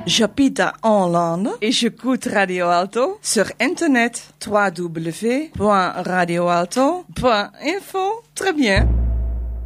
J'habite en Hollande et j'écoute Radio Alto sur internet www.radioalto.info. Très bien.